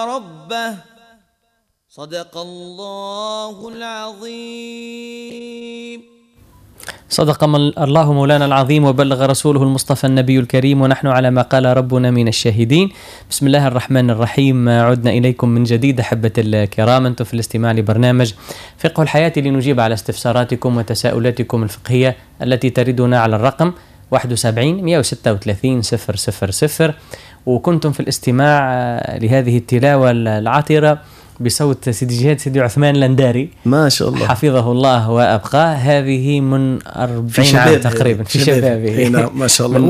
ربه صدق الله العظيم. صدق الله مولانا العظيم وبلغ رسوله المصطفى النبي الكريم، ونحن على ما قال ربنا من الشاهدين. بسم الله الرحمن الرحيم. عدنا إليكم من جديد أحبة الكرام، أنتم في الاستماع لبرنامج فقه الحياة لنجيب على استفساراتكم وتساؤلاتكم الفقهية التي تردنا على الرقم 71 136 000. وكنتم في الاستماع لهذه التلاوة العطرة بصوت سيدي جهاد سيدي عثمان لنداري ما شاء الله حفظه الله وأبقاه. هذه من 40 عام تقريبا في شبابه. ما شاء الله.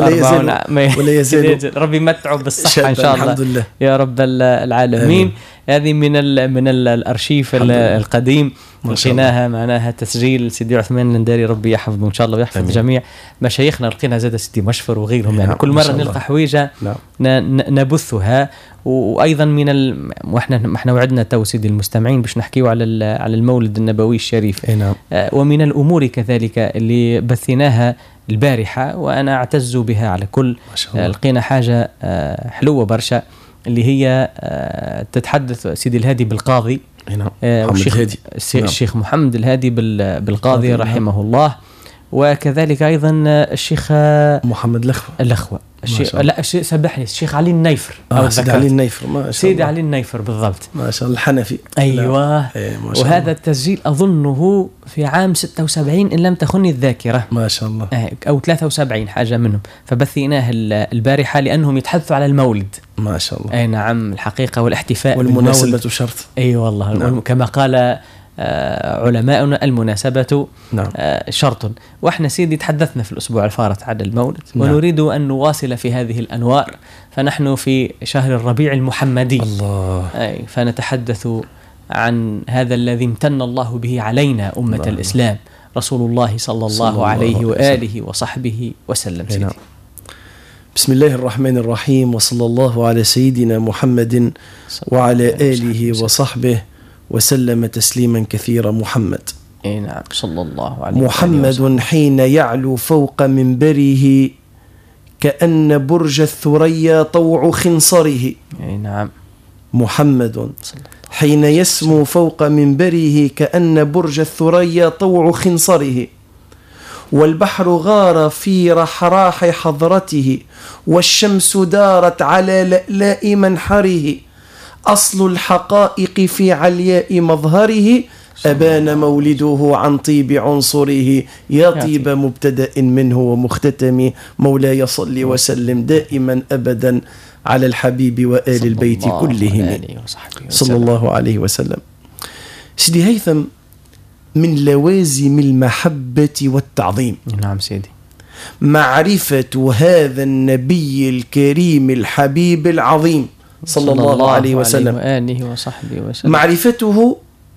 ولا يزال ربي متعه بالصحة إن شاء الله. الحمد لله يا رب العالمين. هذه من الأرشيف القديم، لقيناها معناها تسجيل سيدي عثمان لنداري، ربي يحفظه إن شاء الله ويحفظ جميع مشايخنا. لقينا زاد سيدي مشفر وغيرهم، يعني كل مرة نلقى حويجة نبثها. وأيضا احنا وعدنا تو سيدي المستمعين باش نحكيوا على المولد النبوي الشريف. ومن الأمور كذلك اللي بثيناها البارحة وأنا أعتز بها على كل. لقينا حاجة حلوة برشا اللي هي تتحدث سيدي الهادي بالقاضي، الشيخ محمد الهادي بالقاضي رحمه الله، وكذلك أيضا الشيخ محمد الأخوة سبحني الشيخ علي النيفر سيدي علي النيفر، ما شاء الله. سيدي علي النيفر بالضبط، ما شاء الله الحنفي. أيوة. وهذا التسجيل أظنه في عام 76 إن لم تخني الذاكرة، ما شاء الله، أو 73 حاجة منهم. فبثيناه البارحة لأنهم يتحدثوا على المولد، ما شاء الله. أي نعم، الحقيقة والاحتفاء والمناسبة شرط. أي والله. نعم. كما قال علماؤنا المناسبة شرط. وإحنا سيدي تحدثنا في الأسبوع الفارط عن المولد، ونريد أن نواصل في هذه الأنوار، فنحن في شهر الربيع المحمدي. الله. فنتحدث عن هذا الذي امتن الله به علينا أمة الإسلام، رسول الله صلى الله عليه وآله وصحبه وسلم. سيدي. بسم الله الرحمن الرحيم، وصلى الله على سيدنا محمد وعلى آله وصحبه وسلم تسليما كثيرا. محمد، نعم، صلى الله عليه محمد حين يعلو فوق منبره كأن برج الثريا طوع خنصره. نعم. محمد حين يسمو فوق منبره كأن برج الثريا طوع خنصره، والبحر غار في رحراح حضرته، والشمس دارت على لألاء منحره، أصل الحقائق في علياء مظهره، أبان مولده عن طيب عنصره. يا طيب مبتدأ منه ومختتم، مولاي صل وسلم دائما أبدا على الحبيب وآل البيت كلهم صلى الله عليه وسلم. سيدي هيثم، من لوازم المحبة والتعظيم، نعم سيدي، معرفة هذا النبي الكريم الحبيب العظيم صلى الله عليه وسلم وآله وصحبه وسلم، معرفته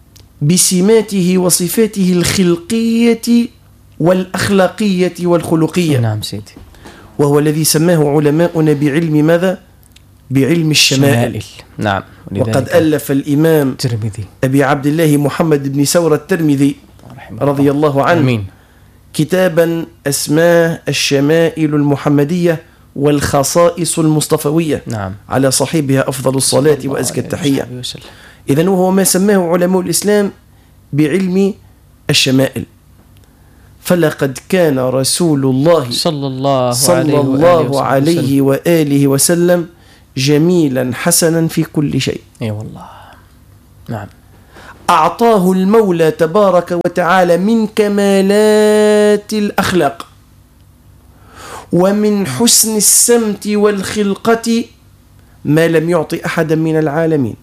بسماته وصفاته الخلقية والأخلاقية والخلقية. نعم سيدي. وهو الذي سماه علماؤنا بعلم ماذا؟ بعلم الشمائل. نعم. وقد ألف الإمام الترمذي أبي عبد الله محمد بن ثورة الترمذي رضي الله عنه أمين كتابا اسماه الشمائل المحمدية والخصائص المصطفوية. نعم. على صاحبها أفضل الصلاة وأزكى التحية. إذن هو ما سماه علماء الإسلام بعلم الشمائل. فلقد كان رسول الله صلى الله عليه وآله وسلم جميلا حسنا في كل شيء. أي والله. نعم. أعطاه المولى تبارك وتعالى من كمالات الأخلاق ومن حسن السمت والخلقة ما لم يعطي أحدا من العالمين.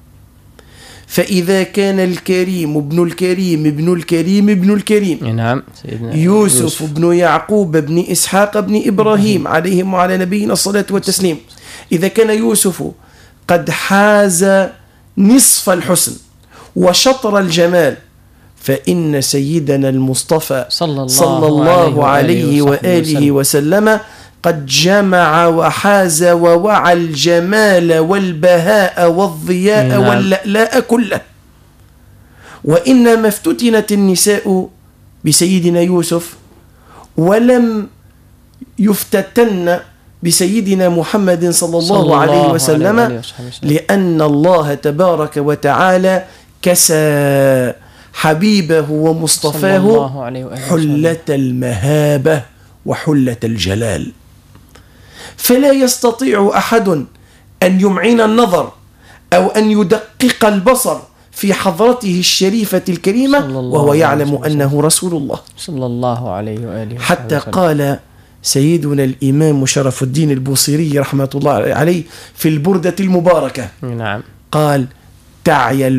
فإذا كان الكريم ابن الكريم ابن الكريم ابن الكريم، نعم، يوسف بن يعقوب بن إسحاق بن إبراهيم عليهم وعلى نبينا الصلاة والتسليم، إذا كان يوسف قد حاز نصف الحسن وشطر الجمال، فإن سيدنا المصطفى صلى الله عليه وآله وسلم قد جمع وحاز ووعى الجمال والبهاء والضياء واللألاء كله. وإنما افتتنت النساء بسيدنا يوسف ولم يفتتن بسيدنا محمد صلى الله عليه وسلم، لأن الله تبارك وتعالى كسى حبيبه ومصطفاه حلة المهابة وحلة الجلال، فلا يستطيع أحد أن يمعن النظر أو أن يدقق البصر في حضرته الشريفة الكريمة وهو يعلم أنه رسول الله صلى الله عليه وآله، حتى قال سيدنا الإمام شرف الدين البوصيري رحمة الله عليه في البردة المباركة، نعم، قال: تعي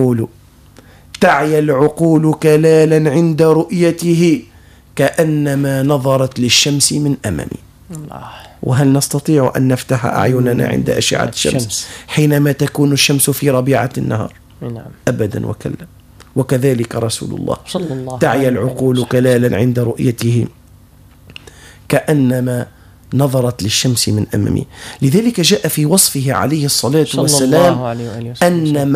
العقول كلالا عند رؤيته كأنما نظرت للشمس من أمامي. الله. وهل نستطيع أن نفتح أعيننا عند أشعة الشمس حينما تكون الشمس في ربيعة النهار؟ نعم. أبدا وكلا. وكذلك رسول الله صلى الله تعي العقول كلالا عند رؤيته كأنما نظرت للشمس من أمامي. لذلك جاء في وصفه عليه الصلاة والسلام أن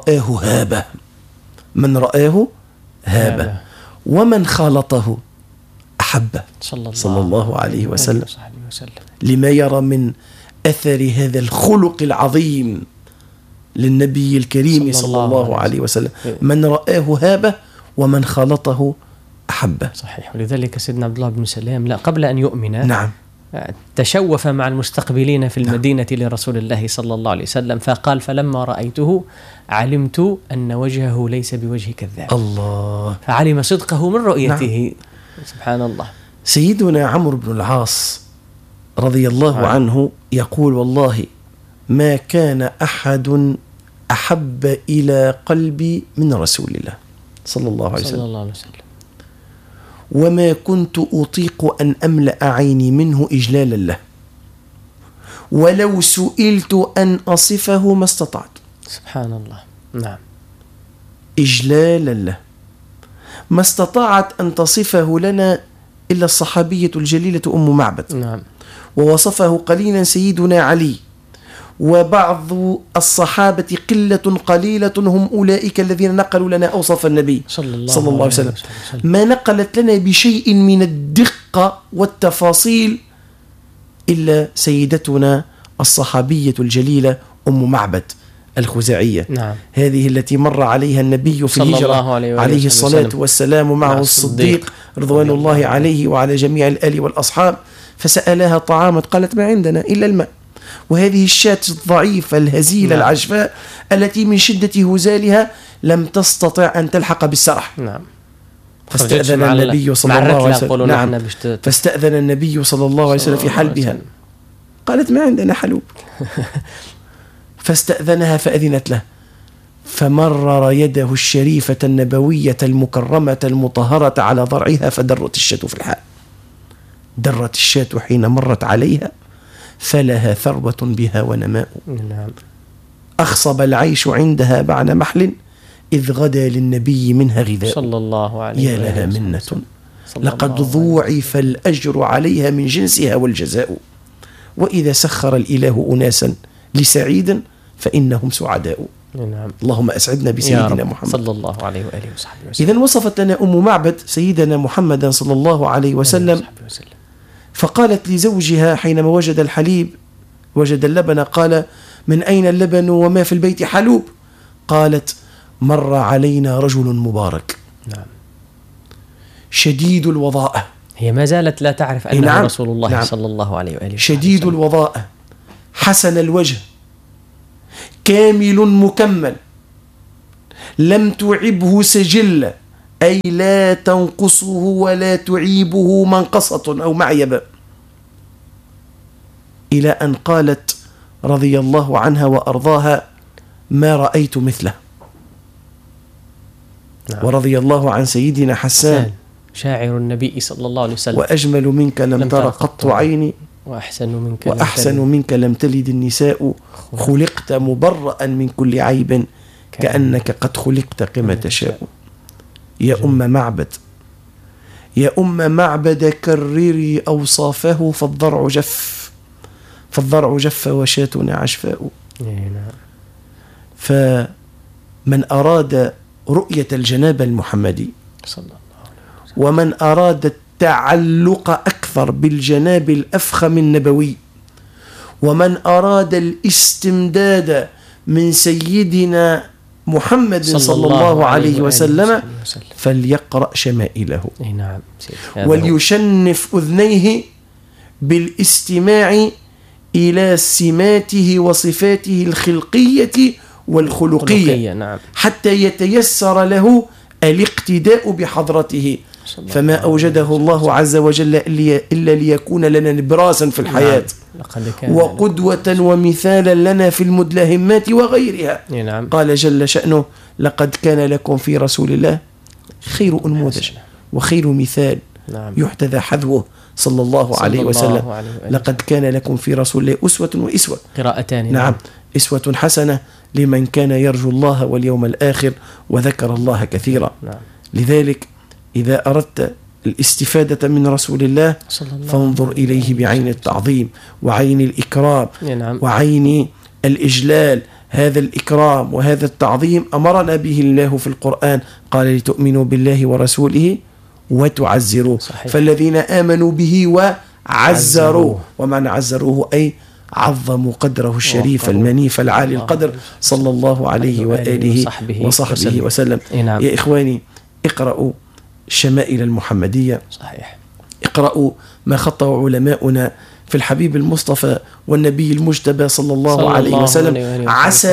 من رآه هابه ومن خالطه أحبه صلى الله عليه وسلم، لما يرى من أثر هذا الخلق العظيم للنبي الكريم صلى الله عليه وسلم. من رآه هابه ومن خالطه أحبه. صحيح. ولذلك سيدنا عبد الله بن سلام قبل أن يؤمن، نعم، تشوف مع المستقبلين في المدينة لرسول الله صلى الله عليه وسلم، فقال: فلما رأيته علمت أن وجهه ليس بوجه كذاب. الله. فعلم صدقه من رؤيته. نعم. سبحان الله. سيدنا عمرو بن العاص رضي الله عنه يقول: والله ما كان أحد أحب إلى قلبي من رسول الله صلى الله عليه وسلم، وما كنت أطيق أن أملأ عيني منه إجلالا له، ولو سئلت أن أصفه ما استطعت. سبحان الله. نعم. إجلالا له، ما استطاعت أن تصفه لنا إلا الصحابية الجليلة أم معبد. نعم. ووصفه قليلا سيدنا علي، وبعض الصحابة قلة قليلة هم أولئك الذين نقلوا لنا أوصاف النبي صلى الله عليه وسلم. ما نقلت لنا بشيء من الدقة والتفاصيل إلا سيدتنا الصحابية الجليلة أم معبد الخزاعية. نعم. هذه التي مر عليها النبي في الهجرة عليه الصلاة والسلام معه الصديق رضوان الله عليه وعلى جميع الآل والأصحاب، فسألها طعاما قالت: ما عندنا إلا الماء. وهذه الشاة الضعيفة الهزيلة العجفاء التي من شدة هزالها لم تستطع أن تلحق بالسرح. نعم. فاستأذن النبي صلى الله عليه وسلم. نعم. فاستأذن النبي صلى الله عليه وسلم في حلبها. قالت: ما عندنا حلوب. فاستأذنها فأذنت له، فمرر يده الشريفة النبوية المكرمة المطهرة على ضرعها فدرت الشاة في الحال. درت الشاة حين مرت عليها فلها ثروة بها ونماء. نعم. أخصب العيش عندها بعد محل إذ غدا للنبي منها غذاء صلى الله عليه يا لها منة لقد ضوعف الأجر عليها من جنسها والجزاء. وإذا سخر الإله أناسا لسعيد فإنهم سعداء. نعم. اللهم أسعدنا بسيدنا محمد صلى الله عليه وآله وصحبه وسلم. إذن وصفت لنا أم معبد سيدنا محمد صلى الله عليه وسلم، فقالت لزوجها حينما وجد الحليب وجد اللبن قال: من أين اللبن وما في البيت حلوب؟ قالت: مر علينا رجل مبارك. نعم. شديد الوضاءة. هي ما زالت لا تعرف أنه نعم. رسول الله نعم. صلى الله عليه وآله. شديد الوضاءة، حسن الوجه، كامل مكمل، لم تعبه سجلة، أي لا تنقصه ولا تعيبه منقصة أو معيبة، إلى أن قالت رضي الله عنها وأرضاها: ما رأيت مثله. نعم. ورضي الله عن سيدنا حسان شاعر النبي صلى الله عليه وسلم: وأجمل منك لم تر قط عيني، وأحسن منك لم تلد النساء، خلقت مبرأ من كل عيب كأنك قد خلقت كما تشاء. يا أم معبد، يا أم معبد كرري أوصافه فالضرع جف وشاتنا عشفاء. فمن أراد رؤية الجناب المحمدي ومن أراد التعلق أكثر بالجناب الأفخم النبوي ومن أراد الاستمداد من سيدنا محمد صلى الله عليه وسلم فليقرأ شمائله. نعم. وليشنف أذنيه بالاستماع إلى سماته وصفاته الخلقية والخلقية، نعم. حتى يتيسر له الاقتداء بحضرته، فما أوجده الله عز وجل إلا ليكون لنا نبراسا في الحياة، وقدوة ومثالا لنا في المدلهمات وغيرها. نعم. قال جل شأنه: لقد كان لكم في رسول الله خير أنموذج وخير مثال يحتذى حذوه صلى الله عليه وسلم. لقد كان لكم في رسول الله أسوة وإسوة، قراءتان. نعم. أسوة حسنة لمن كان يرجو الله واليوم الآخر وذكر الله كثيرا. لذلك إذا أردت الاستفادة من رسول الله فانظر إليه بعين التعظيم وعين الإكرام وعين الإجلال. هذا الإكرام وهذا التعظيم أمرنا به الله في القرآن، قال: لتؤمنوا بالله ورسوله وتعزروه. فالذين آمنوا به وعزروه، ومعنى عزروه أي عظموا قدره الشريف المنيف العالي القدر صلى الله عليه وآله وصحبه وسلم. يا إخواني، اقرأوا الشمائل المحمدية، صحيح. اقرأوا ما خطه علماؤنا في الحبيب المصطفى والنبي المجتبى صلى الله عليه وسلم. عسى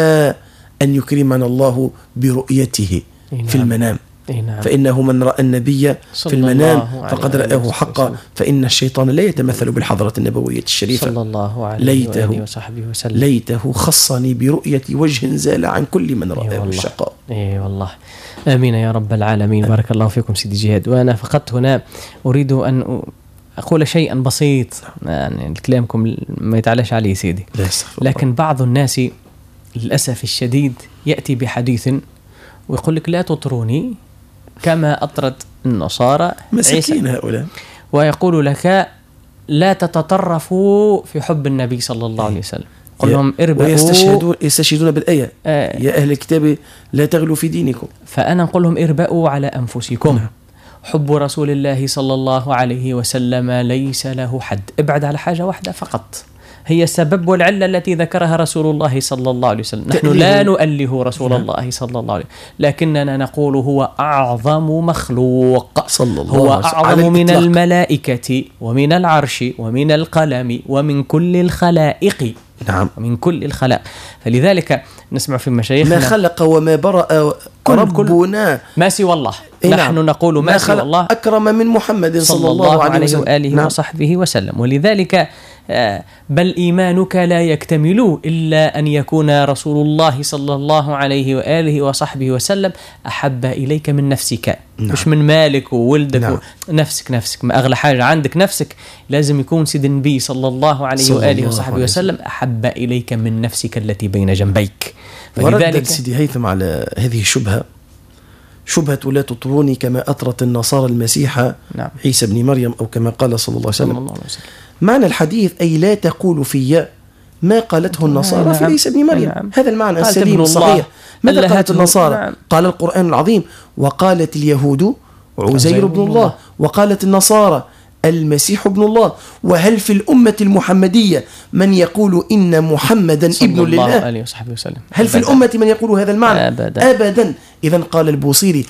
أن يكرمنا الله برؤيته في المنام، فإنه من رأى النبي في المنام فقد رآه حقا، فإن الشيطان لا يتمثل بالحضرة النبوية الشريفة. صلى الله عليه وآله وصحبه وسلم. ليته خصني برؤية وجه زال عن كل من رآه الشقاء. والله. آمين يا رب العالمين. بارك الله فيكم سيدي جهاد. وأنا فقط هنا أريد أن أقول شيئا بسيط، يعني كلامكم ما يتعلاش عليه سيدي، لكن بعض الناس للأسف الشديد يأتي بحديث ويقول لك: لا تطروني كما أطرت النصارى مساكين هؤلاء، ويقول لك: لا تتطرفوا في حب النبي صلى الله عليه وسلم. قل لهم: اربعوا. ويستشهدون بالآية: يا أهل الكتاب لا تغلوا في دينكم. فأنا نقول لهم: اربعوا على أنفسكم. حب رسول الله صلى الله عليه وسلم ليس له حد. ابعد على حاجة واحدة فقط، هي السبب والعلة التي ذكرها رسول الله صلى الله عليه وسلم. نحن لا نؤله رسول الله صلى الله عليه وسلم، لكننا نقول هو أعظم مخلوق، هو أعظم من الملائكة ومن العرش ومن القلم ومن كل الخلائق. نعم. من كل الخلائق. فلذلك نسمع في مشايخنا: ما خلق وما برأ ربنا ما سوى الله. نحن نقول ما سوى الله أكرم من محمد صلى الله عليه وآله وصحبه وسلم. ولذلك بل إيمانك لا يكتمل إلا أن يكون رسول الله صلى الله عليه وآله وصحبه وسلم أحب إليك من نفسك. مش من مالك وولدك. نفسك ما أغلى حاجة عندك نفسك. لازم يكون سيد النبي صلى الله عليه وآله وصحبه وسلم أحب إليك من نفسك التي بين جنبيك. وردد سيدي هيثم على هذه الشبهة، شبهة لا تطروني كما أطرت النصارى المسيح عيسى بن مريم، أو كما قال صلى الله عليه وسلم. معنى الحديث أي لا تقول في ما قالته النصارى في عيسى بن مريم. هذا المعنى السليم الصحيح. ماذا قالت النصارى؟ قال القرآن العظيم: وقالت اليهود عزير بن الله، وقالت النصارى المسيح ابن الله. وهل في الأمة المحمدية من يقول إن محمدا ابن لله؟ هل في الأمة من يقول هذا المعنى؟ أبدا. إذن قال البوصيري: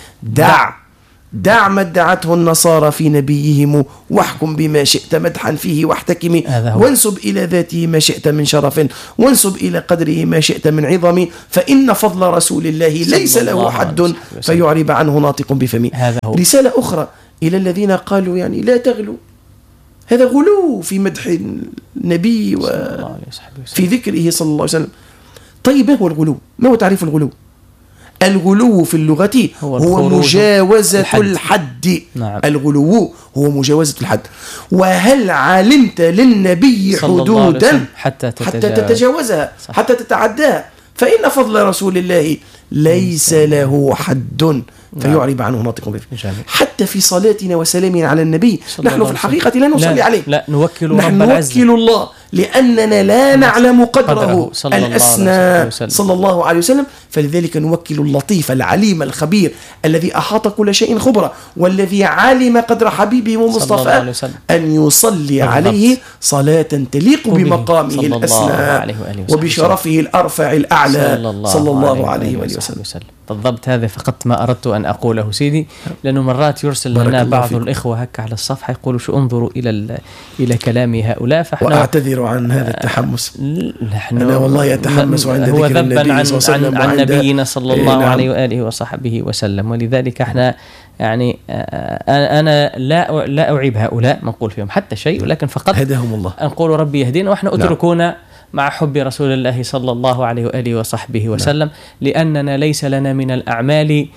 دع ما ادعته النصارى في نبيهم، واحكم بما شئت مدحا فيه واحتكم، وانسب إلى ذاته ما شئت من شرف، وانسب إلى قدره ما شئت من عظم، فإن فضل رسول الله ليس له حد فيعرب عنه ناطق بفمه. رسالة أخرى إلى الذين قالوا يعني لا تغلوا، هذا غلو في مدح النبي وفي ذكره صلى الله عليه وسلم. طيب ما هو الغلو؟ ما هو تعريف الغلو؟ الغلو في اللغة هو مجاوزة الحد. نعم. الغلو هو مجاوزة الحد. وهل علمت للنبي حدودا حتى تتجاوزها، حتى تتعداها؟ فإن فضل رسول الله ليس له حد فيعرب عنه ناطق به. حتى في صلاتنا وسلامنا على النبي نحن في الحقيقة لا نصلي عليه، لا نوكل نحن رب العزة. نوكل الله لأننا لا نعلم قدره صلى الأسنى صلى الله عليه وسلم. فلذلك نوكل اللطيف العليم الخبير الذي أحاط كل شيء خبرا والذي علم قدر حبيبه مصطفى أن يصلي عليه صلاة تليق بمقامه الأسنى وبشرفه الأرفع الأعلى صلى الله عليه وسلم. بالضبط، هذا فقط ما أردت أن أقوله سيدي، لأنه مرات يرسل لنا بعض الإخوة هكا على الصفحة يقولوا شو انظروا إلى كلام هؤلاء، فإحنا وأعتذر عن هذا التحمس. أنا والله أتحمس عند ذكر النبي صلى الله عليه وسلم عن نبينا صلى الله عليه وآله وصحبه وسلم. ولذلك احنا يعني أنا لا أعيب هؤلاء، ما نقول فيهم حتى شيء، ولكن فقط هداهم الله، نقول ربي يهدينا، وإحنا أتركونا مع حب رسول الله صلى الله عليه وآله وصحبه وسلم، لأننا ليس لنا من الأعمال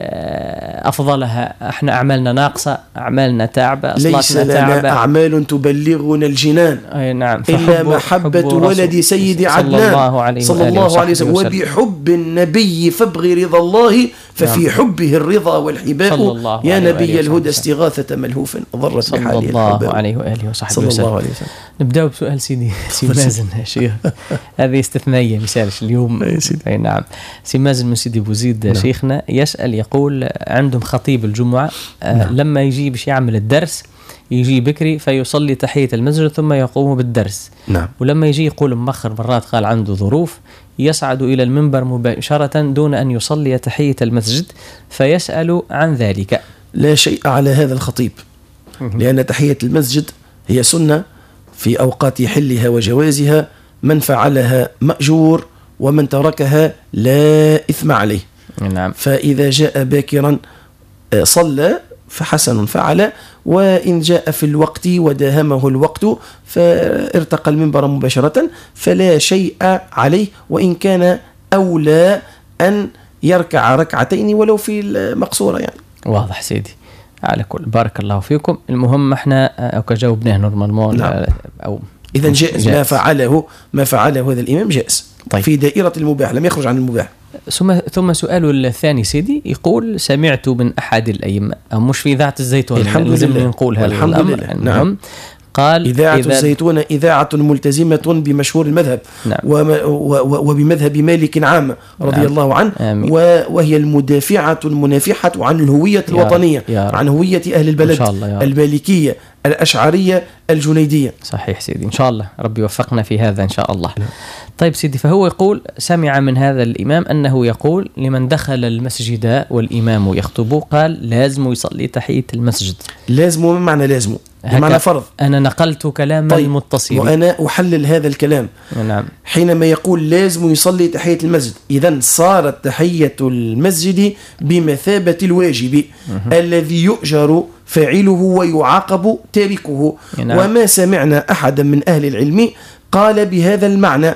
أفضلها. احنا أعمالنا ناقصة، أعمالنا تعبة، ليس لنا أعمال تبلغنا الجنان أي نعم، إلا محبة ولد سيد عدنان صلى الله عليه وسلم. وبحب النبي فابغ رضا الله ففي حبه الرضا والحباء يا نبي الهدى استغاثة ملهوف ضرت بحاله صلى الله عليه وآله وصحبه وسلم. نبدأ بسؤال سيدي سي مازن يا شيخ. هذه استثنائية مثالش اليوم. أي نعم. سي مازن من سيدي بوزيد شيخنا يسأل، يقول عندهم خطيب الجمعة لما يجي باش يعمل الدرس يجي بكري فيصلي تحية المسجد ثم يقوم بالدرس. ولما يجي يقول مؤخر مرات قال عنده ظروف يصعد إلى المنبر مباشرة دون أن يصلي تحية المسجد، فيسأل عن ذلك. لا شيء على هذا الخطيب، لأن تحية المسجد هي سنة في أوقات حلها وجوازها، من فعلها مأجور ومن تركها لا إثم عليه. نعم. فإذا جاء باكرا صلى فحسن فعل، وإن جاء في الوقت وداهمه الوقت فارتقى المنبر مباشرة فلا شيء عليه، وإن كان أولى أن يركع ركعتين ولو في المقصورة يعني. واضح سيدي، على كل بارك الله فيكم. المهم احنا أو كجاوبناه نورمالمون. نعم. أو إذا جائز ما فعله هذا الإمام جائز. طيب. في دائرة المباح، لم يخرج عن المباح. ثم سؤال الثاني سيدي يقول سمعت من أحد الأئمة، أو مش في إذاعة الزيتون، لازم نقول هذا الحمد لله. نعم. قال إذاعة الزيتون إذاعة ملتزمة بمشهور المذهب. نعم. وبمذهب مالك عام رضي الله عنه. وهي المدافعة المنافحة عن الهوية الوطنية، عن هوية أهل البلد المالكية الأشعرية الجنيدية. صحيح سيدي، إن شاء الله ربي يوفقنا في هذا إن شاء الله. طيب سيدي، فهو يقول سمع من هذا الإمام أنه يقول لمن دخل المسجد والإمام يخطب قال لازم يصلي تحية المسجد. لازم ما معنى لازم؟ بمعنى فرض. أنا نقلت كلام المتصل وأنا أحلل هذا الكلام. نعم. حينما يقول لازم يصلي تحية المسجد، إذن صارت تحية المسجد بمثابة الواجب الذي يؤجر فاعله ويعاقب تاركه. نعم. وما سمعنا أحدا من أهل العلم قال بهذا المعنى،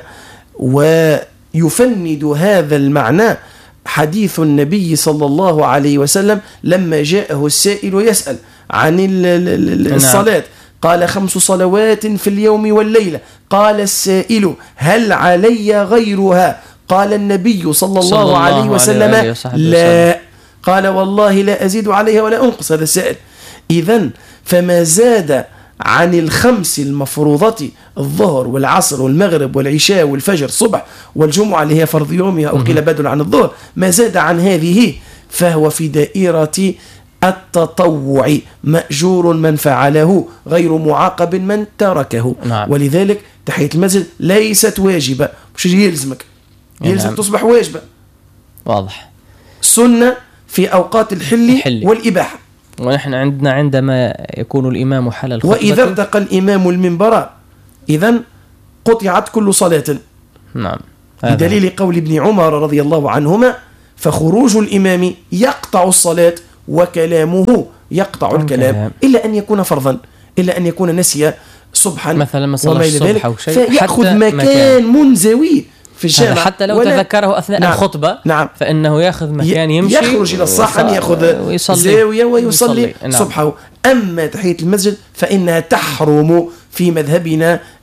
ويفند هذا المعنى حديث النبي صلى الله عليه وسلم لما جاءه السائل يسأل عن الصلاة، قال 5 صلوات في اليوم والليلة. قال السائل هل علي غيرها؟ قال النبي صلى الله عليه وسلم لا. قال والله لا أزيد عليها ولا أنقص. هذا السائل. إذن فما زاد عن ال5 المفروضة، الظهر والعصر والمغرب والعشاء والفجر الصبح والجمعة اللي هي فرض يومها أو قيل بدل عن الظهر، ما زاد عن هذه فهو في دائرة التطوع، مأجور من فعله غير معاقب من تركه. نعم. ولذلك تحية المسجد ليست واجبة، مش يلزمك نعم. تصبح واجبة. واضح. سنة في أوقات الحل والإباحة. ونحن عندما يكون الإمام حل الخطبة، وإذا ارتقى الإمام المنبر إذن قطعت كل صلاة. نعم. بدليل قول ابن عمر رضي الله عنهما فخروج الإمام يقطع الصلاة وكلامه يقطع الكلام، إلا أن يكون فرضا، إلا أن يكون نسي صبحا مثلا وما إلى ذلك، فيأخذ مكان منزوي في الجامع حتى لو تذكره أثناء نعم. الخطبة. نعم. فإنه يأخذ مكان يمشي، يخرج إلى الصحن يأخذ زاوية ويصلي. نعم. صبحه. أما تحية المسجد فإنها تحرم في مذهبنا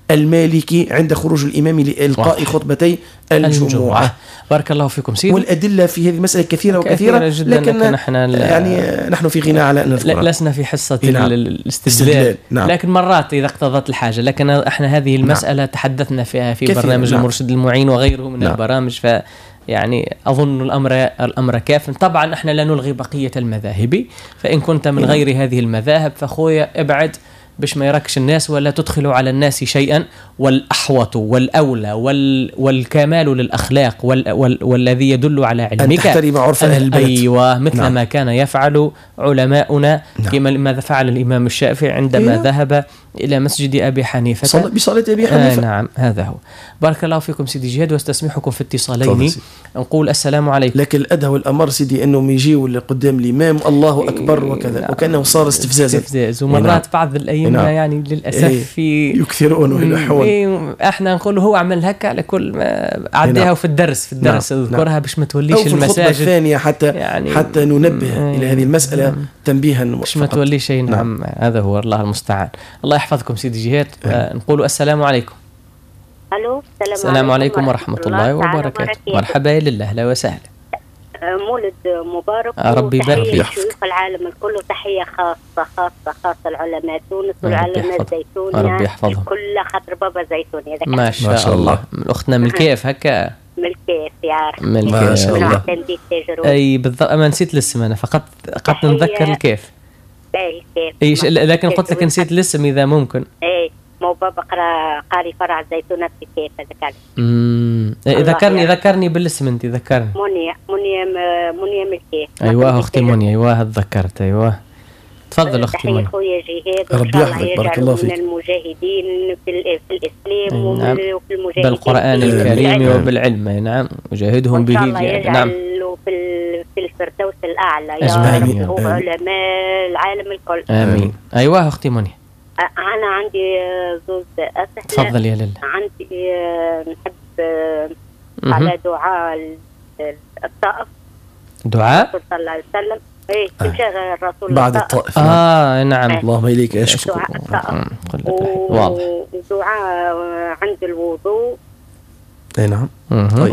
المالكي عند خروج الإمام لإلقاء خطبتي الجمعة. بارك الله فيكم سيدي. والأدلة في هذه المسألة كثيرة وكثيرة جدا، لكن يعني نحن في غنى على أن نذكرها. لسنا في حصة الاستدلال. نعم. لكن مرات إذا اقتضت الحاجة، لكن احنا هذه المسألة تحدثنا فيها في برنامج المرشد المعين وغيره من البرامج، يعني أظن الأمر كاف. طبعا احنا لا نلغي بقية المذاهب، فإن كنت من غير هذه المذاهب فأخويا ابعد باش ما يركش الناس ولا تدخلوا على الناس شيئا. والأحوط والأولى والكمال للأخلاق والذي يدل على علمك أن تحترم عرف أهل البيت. أيوة، مثل ما كان يفعل علماؤنا، كما ماذا فعل الإمام الشافعي عندما ذهب إلى مسجد أبي حنيفة بصلاة أبي حنيفة. نعم، هذا هو. بارك الله فيكم سيدي جهاد، واستسمحكم في اتصالين. نقول السلام عليكم. لكن الأدهى والأمر سيدي أنهم يجيوا قدام الإمام الله أكبر وكذا، وكأنه صار استفزاز. ومرات بعض الأئمة يعني للأسف يكثرون ويلحون. احنا نقول هو عمل هكا على كل ما عديها في الدرس اذكرها باش ما توليش المساجد الثانية حتى ننبه إلى هذه المسألة تنبيها باش ما توليش شيء. نعم، هذا هو، الله المستعان. الله يحفظكم سيدي جهاد. نقول السلام عليكم. الو، السلام عليكم ورحمة الله وبركاته. مرحبا، لله، اهلا وسهلا. مولد مبارك، ربي يبارك فيك. شيوخ العالم الكل، تحية خاصة العلماء تونس والعلماء زيتونيا، ربي يحفظهم كل خاطر بابا زيتونيا. ما شاء الله. أختنا من الكيف هكا؟ من الكيف يا من الكيف. ما شاء الله. أي بالضبط، ما نسيت الاسم أنا، فقط نتذكر الكيف. كيف. لكن قلت لك نسيت الاسم إذا ممكن. مو بابا قاري فرع زيتونة في كيف ذكرني بالاسم. انت ذكرني. منيا من الكيف. ايوه اختي منيا، ايوه تذكرت. ايوه تفضل اختي منيا. اخويا جهاد، ربي يحفظك، بارك الله فيك. من المجاهدين في الاسلام وفي المجاهدين بالقران الكريم وبالعلم. نعم، وجاهدهم به. نعم، في الفردوس الاعلى يا رب، هو علماء العالم الكل. امين. ايوه اختي منيا، أنا عندي زوج أسئلة. تفضل يا لله. عندي نحب على دعاء الطائف. دعاء الرسول صلى الله عليه وسلم. تمشي الرسول بعد الطائف. نعم. اللهم إليك أشكر. واضح. ودعاء عند الوضوء. نعم. طيب.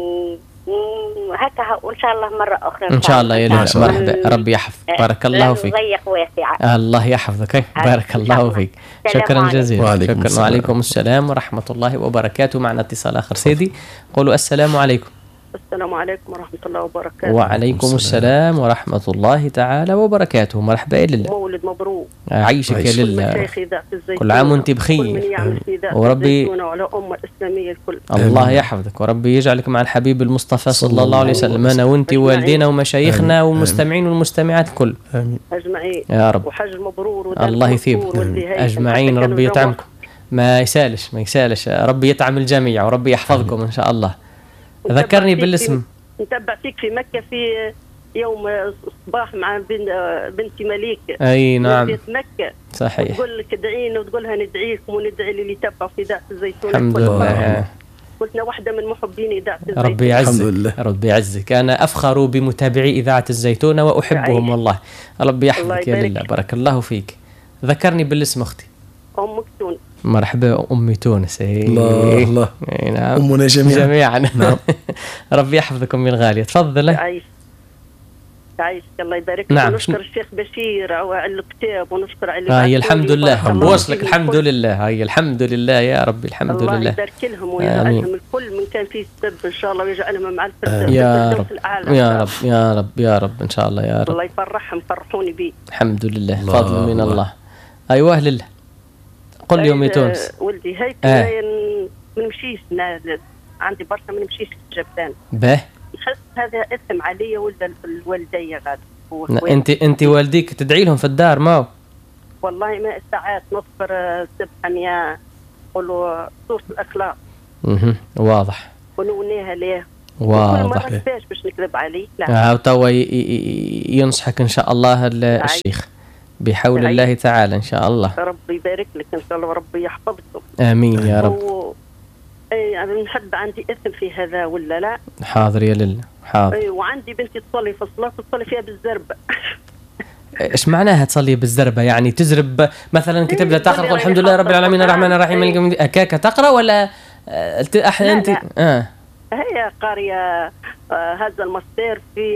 هكا وإن شاء الله مرة أخرى. إن شاء الله يا لله. مرحبا، ربي يحفظ. بارك الله فيك. ضيق واسعة. الله يحفظك. بارك الله فيك. شكرا جزيلا. شكرا. وعليكم السلام ورحمة الله وبركاته. معنا اتصال آخر سيدي. قولوا السلام عليكم. السلام عليكم ورحمة الله وبركاته. وعليكم السلام ورحمة الله تعالى وبركاته. مرحبا يا لله. مولد مبروك. عيشك يا لله. كل عام وانت بخير، وربي وعلى أمة الإسلامية الكل. الله يحفظك، وربي يجعلك مع الحبيب المصطفى صلى الله عليه وسلم، أنا وانت ووالدينا ومشايخنا والمستمعين والمستمعات الكل. آمين أجمعين يا رب. وحج مبرور. الله يثيبك أجمعين. ربي يطعمكم. ما يسالش ربي يطعم الجميع، وربي يحفظكم إن شاء الله. ذكرني بالاسم. نتبع فيك في مكة في يوم الصباح مع بنتي مليك. أي نعم. في مكة. صحيح. تقول لك ادعينا وتقولها ندعي لكم وندعي اللي يتبعوا في ذات الزيتون. الحمد لله. قلنا واحدة من محبين إذاعة الزيتون. ربي يعزك. ربي يعزك. أنا أفخر بمتابعي إذاعة الزيتون وأحبهم والله. ربي يحفظك يا لله. بارك الله فيك. ذكرني بالاسم أختي. أمك تونس. مرحبا أمي تونس. الله نعم. أمنا جميعا. نعم. ربي يحفظك أمي الغالية. تفضل. عايش الله يبارك لك. نعم. ونشكر الشيخ بشير على الكتاب، ونشكر على هي الحمد لله بوصلك. الحمد لله. هي الحمد لله يا ربي. الحمد لله. الله يبارك لهم ويجعلهم الكل من كان فيه سبب إن شاء الله، ويجعلهم مع الفردوس يا رب. يا رب يا رب يا رب إن شاء الله يا رب. الله يفرحهم، فرحوني بيه. الحمد لله. فضل من الله. أيوه لله. قل لي أمي تونس. ولدي هيك ما نمشيش، عندي برشا ما نمشيش في الجبلان. به نحس هذا إثم علي ولا الوالدي غاد. انت والديك تدعي لهم في الدار ما هو؟ والله ما ساعات نصبر سبحان قولوا صورة الأخلاق. واضح. ونونيها ليه. واضح. كل مرة باش نكذب عليه. لا. توا ينصحك إن شاء الله الشيخ بحول الله تعالى إن شاء الله. ربي يبارك لك إن شاء الله، وربي يحفظكم. آمين يا رب. أنا نحب عندي إثم في هذا ولا لا؟ حاضر يا لله. حاضر. وعندي بنتي تصلي في الصلاة، تصلي فيها بالزربة. ايش معناها تصلي بالزربة؟ يعني تزرب مثلا كي تبدا تقرا الحمد لله رب العالمين الرحمن الرحيم هكاك تقرا ولا انت هي قاريه هذا الماستر في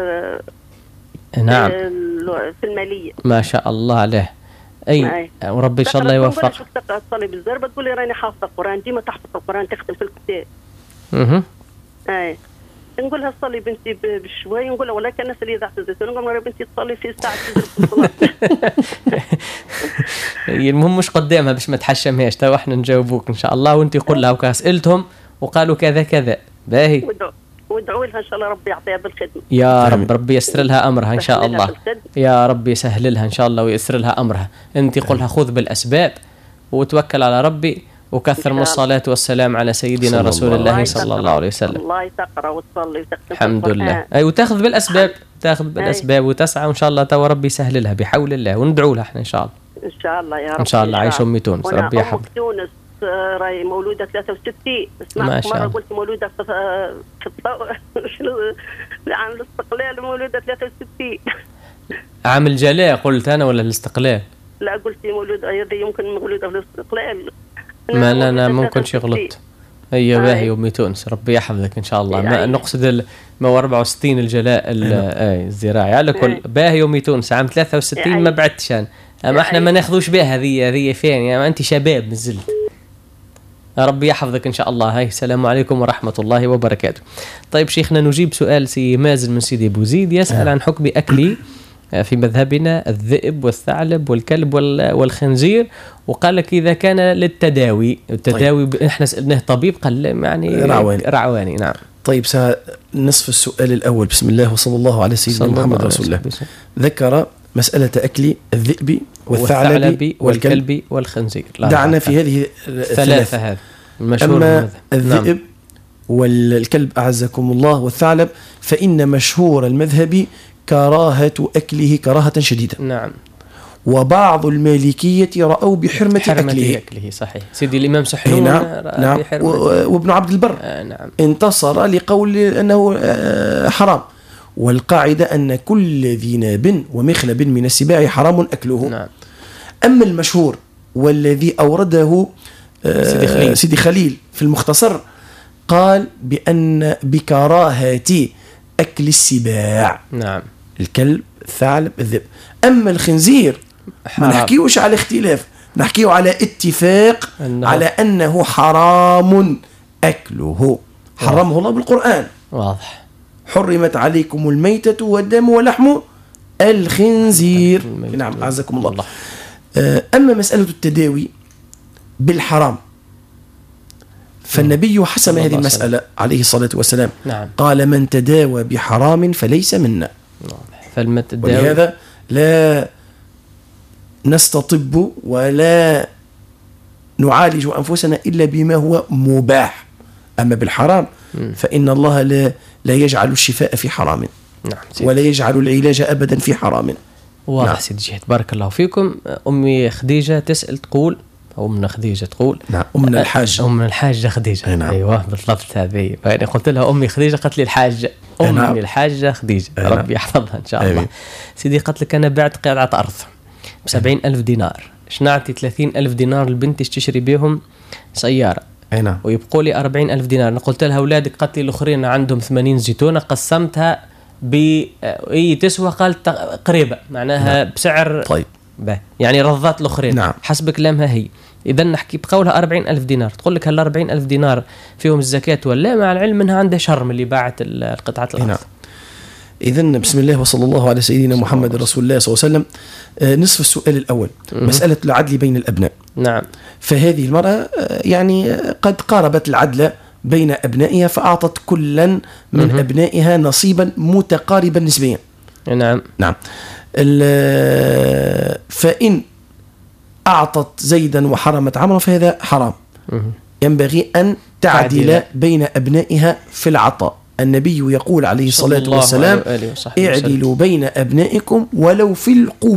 نعم في الماليه. ما شاء الله عليه. اي وربي ان شاء الله يوفق. تصلي بالزربة تقول لي راني حافظه القران، ديما تحفظ القران تختم في الكتاب. اي نقولها تصلي بنتي بشوي، نقولها ولكن الناس اللي ضعت الزيتون نقول لها بنتي تصلي في ساعه الصلاه. المهم مش قدامها باش ما تحشمهاش، تو احنا نجاوبوك ان شاء الله، وانت قول لها وكاسئلتهم وقالوا كذا كذا باهي، وادعوا لها ان شاء الله ربي يعطيها بالخدمه يا رب. ربي يسر لها امرها ان شاء الله، يا رب يسهل لها ان شاء الله ويسر لها امرها. انت قولها خذ بالاسباب وتوكل على ربي، وكثر من الصلاة والسلام على سيدنا رسول الله صلى الله عليه وسلم. الله تقرأ وتصلي وتختم الحمد لله. أي وتاخذ بالأسباب، تاخذ بالأسباب وتسعى، وإن شاء الله تو ربي يسهل لها بحول الله، وندعو لها احنا إن شاء الله. إن شاء الله يا رب. إن شاء الله. عايشة أمي تونس، ربي يحفظ. تونس راهي مولودة 63. ما شاء الله. مرة قلت مولودة في عام الاستقلال، مولودة 63. عام الجلاء قلت أنا ولا الاستقلال؟ لا قلت مولودة يمكن مولودة في الاستقلال. ما أنا ممكن شي غلط. أيوة باهي أمي تونس، ربي يحفظك إن شاء الله. ما نقصد ما 64 الجلاء الزراعي على كل. باهي أمي تونس عام 63 ما بعدتش أنا، أما إحنا ما ناخذوش بها هذه فين يعني، أنت شباب نزلت. ربي يحفظك إن شاء الله. هاي السلام عليكم ورحمة الله وبركاته. طيب شيخنا نجيب سؤال سي مازن من سيدي بوزيد، يسأل عن حكم أكلي في مذهبنا الذئب والثعلب والكلب والخنزير، وقال لك إذا كان للتداوي. التداوي طيب. احنا سألناه طبيب قال يعني رعواني. نعم. طيب نصف السؤال الأول. بسم الله وصلى الله على سيدنا محمد رسول الله. ذكر مسألة أكل الذئب والثعلب والكلب والخنزير. دعنا في هذه الثلاثة. هذا المشهور. أما الذئب والكلب أعزكم الله والثعلب فإن مشهور المذهب كراهة أكله كراهة شديدة. نعم. وبعض المالكية رأوا بحرمة أكله. صحيح. سيدي الإمام سحنون نعم. وابن عبد البر نعم. انتصر لقول أنه حرام، والقاعدة أن كل ذي ناب ومخلب من السباع حرام أكله. نعم. أما المشهور والذي أورده سيدي خليل في المختصر قال بأن بكراهة أكل السباع. نعم. الكلب الثعلب الذئب. أما الخنزير ما نحكيوش على اختلاف، نحكيه على اتفاق على أنه حرام أكله. حرمه الله بالقرآن. واضح. حرمت عليكم الميتة والدم ولحم الخنزير. نعم أعزكم الله. أما مسألة التداوي بالحرام فالنبي حسم هذه المسألة عليه الصلاة والسلام. نعم. قال من تداوى بحرام فليس منا. ولهذا لا نستطب ولا نعالج أنفسنا إلا بما هو مباح. أما بالحرام فإن الله لا يجعل الشفاء في حرام. نعم. ولا يجعل العلاج أبدا في حرام. واضح. نعم. سيدي جهد بارك الله فيكم. أمي خديجة تسأل تقول، أو أمنا خديجة تقول. نعم. أمنا الحاجة خديجة. نعم. أيوة بالضبط هذه. يعني قلت لها أمي خديجة قالت لي الحاجة. أمي الحاجة خديجة. ربي يحفظها إن شاء الله. سيدي قالت لك أنا بعت قطعة أرض ب70,000 دينار، شنعتي 30,000 دينار لبنتي تشتري بيهم سيارة. نعم. ويبقوا لي 40,000 دينار. قلت لها أولادك قالت لي الأخرين عندهم 80 زيتونة، قسمتها تسوى قالت قريبة معناها. نعم. بسعر طيب يعني رضات الأخرين. نعم. حسب كلامها هي. إذا نحكي بقولها 40,000 دينار، تقول لك هل 40,000 دينار فيهم الزكاة ولا؟ مع العلم أنها عندها شرم اللي باعت القطعة الأرض. نعم. إذن بسم الله وصلى الله على سيدنا محمد رسول الله صلى الله عليه وسلم. نصف السؤال الأول مسألة العدل بين الأبناء. نعم. فهذه المرأة يعني قد قاربت العدل بين أبنائها فأعطت كلا من أبنائها نصيبا متقاربا نسبيا. نعم. نعم. فإن أعطت زيدا وحرمت عمرا فهذا حرام. ينبغي أن تعدل بين أبنائها في العطاء. النبي يقول عليه الصلاة والسلام اعدلوا بين أبنائكم ولو في القبور.